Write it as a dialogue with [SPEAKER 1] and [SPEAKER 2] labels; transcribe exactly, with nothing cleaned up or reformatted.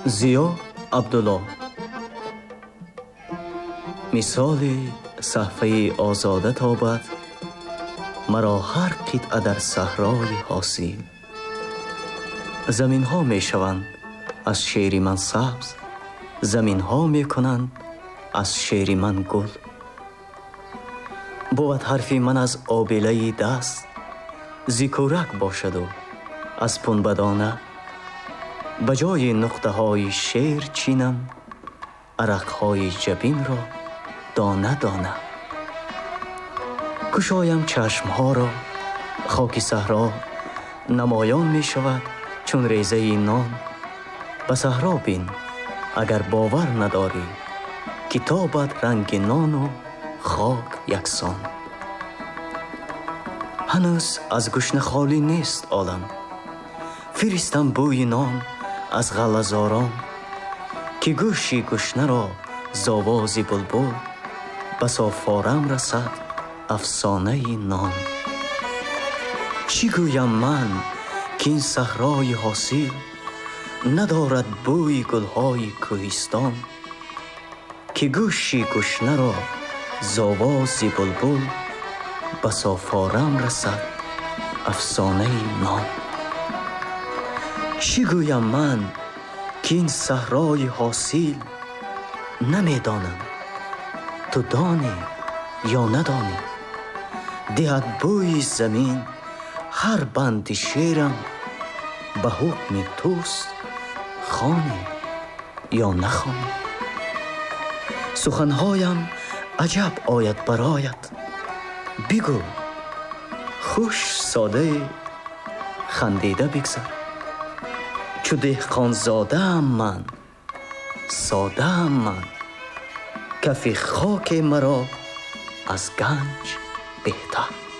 [SPEAKER 1] زیا عبدالله. مثال صحفه آزاده تابد مرا هر قطعه در صحرای حاصل. زمین ها می شوند از شعر من سبز، زمین ها می کنند از شعر من گل. بود حرفی من از آبله دست زیکورک باشد و از پنبدانه بجای نقطه های شعر چینم عرق های جبین را دانه دانه. کشایم چشم ها را خاک صحرا نمایان می شود چون ریزه نان. به صحرا بین اگر باور نداری کتابت رنگ نان و خاک یکسان. هنوز از گشنه خالی نیست عالم، فرستم بوی نان از غله‌زاران که گوشی گشنه را ز آواز بلبل به صافارم رسد افسانه نان. چی گویم من که این صحرای حاصل ندارد بوی گلهای کوهستان که گوشی گشنه را ز آواز بلبل به صافارم رسد افسانه نان. چی گویم من که این صحرای حاصل نمیدانم تو دانی یا ندانی دهد بوی زمین هر بند شعرم به حکم توست خوانی یا نخوانی. سخنهایم عجب آید برایت، بگو خوش ساده خندیده بگذر. چو دهقان زاده ام من، ساده ام من، کف خاک مرا از گنج بهتر.